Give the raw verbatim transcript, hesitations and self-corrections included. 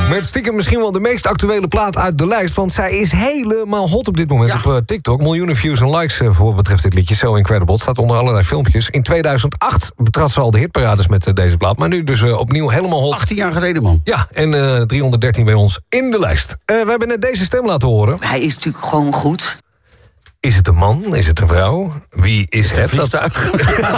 Met stiekem misschien wel de meest actuele plaat uit de lijst. Want zij is helemaal hot op dit moment ja. op uh, TikTok. Miljoenen views en likes uh, voor wat betreft dit liedje. So Incredible. Het staat onder allerlei filmpjes. In tweeduizend acht betrad ze al de hitparades met uh, deze plaat. Maar nu dus uh, opnieuw helemaal hot. achttien jaar geleden, man. Ja, en uh, driehonderddertien bij ons in de lijst. Uh, we hebben net deze stem laten horen. Hij is natuurlijk gewoon goed. Is het een man? Is het een vrouw? Wie is het? Vliegtuig.